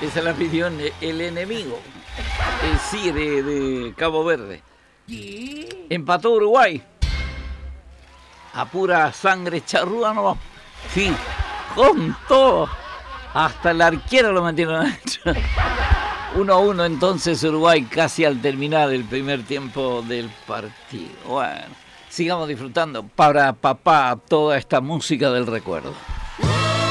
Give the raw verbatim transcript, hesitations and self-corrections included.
Esa la pidió el enemigo. Eh, sí, de, de Cabo Verde. Empató Uruguay. A pura sangre charrúa no. Sí, con todo. Hasta el arquero lo metieron adentro. uno a uno entonces Uruguay casi al terminar el primer tiempo del partido. Bueno, sigamos disfrutando para papá toda esta música del recuerdo.